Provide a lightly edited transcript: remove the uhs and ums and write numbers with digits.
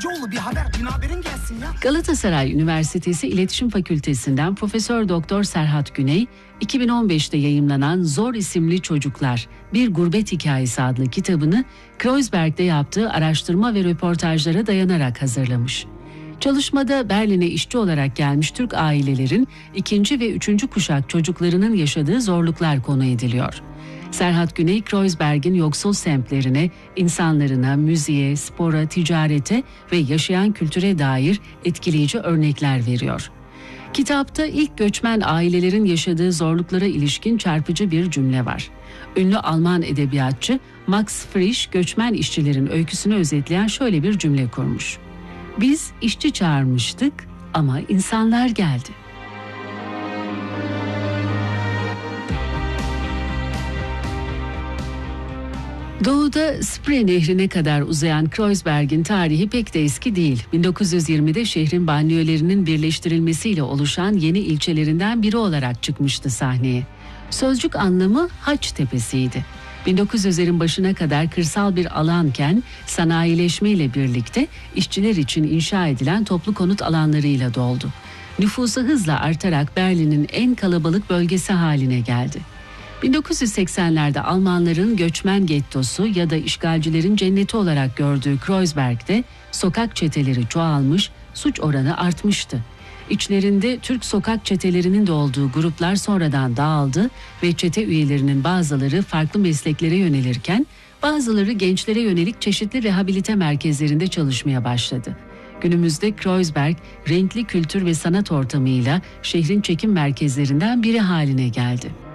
amcaoğlu bir haber, bir haberin gelsin ya. Galatasaray Üniversitesi İletişim Fakültesinden Profesör Doktor Serhat Güney, 2015'te yayımlanan Zor İsimli Çocuklar, Bir Gurbet Hikayesi adlı kitabını Kreuzberg'de yaptığı araştırma ve röportajlara dayanarak hazırlamış. Çalışmada Berlin'e işçi olarak gelmiş Türk ailelerin ikinci ve üçüncü kuşak çocuklarının yaşadığı zorluklar konu ediliyor. Serhat Güney, Kreuzberg'in yoksul semtlerine, insanlarına, müziğe, spora, ticarete ve yaşayan kültüre dair etkileyici örnekler veriyor. Kitapta ilk göçmen ailelerin yaşadığı zorluklara ilişkin çarpıcı bir cümle var. Ünlü Alman edebiyatçı Max Frisch, göçmen işçilerin öyküsünü özetleyen şöyle bir cümle kurmuş. Biz işçi çağırmıştık ama insanlar geldi. Doğuda Spree Nehri'ne kadar uzayan Kreuzberg'in tarihi pek de eski değil. 1920'de şehrin banliyölerinin birleştirilmesiyle oluşan yeni ilçelerinden biri olarak çıkmıştı sahneye. Sözcük anlamı Haç Tepesi'ydi. 1900'lerin başına kadar kırsal bir alanken sanayileşme ile birlikte işçiler için inşa edilen toplu konut alanlarıyla doldu. Nüfusu hızla artarak Berlin'in en kalabalık bölgesi haline geldi. 1980'lerde Almanların göçmen gettosu ya da işgalcilerin cenneti olarak gördüğü Kreuzberg'de sokak çeteleri çoğalmış, suç oranı artmıştı. İçlerinde Türk sokak çetelerinin de olduğu gruplar sonradan dağıldı ve çete üyelerinin bazıları farklı mesleklere yönelirken bazıları gençlere yönelik çeşitli rehabilite merkezlerinde çalışmaya başladı. Günümüzde Kreuzberg, renkli kültür ve sanat ortamıyla şehrin çekim merkezlerinden biri haline geldi.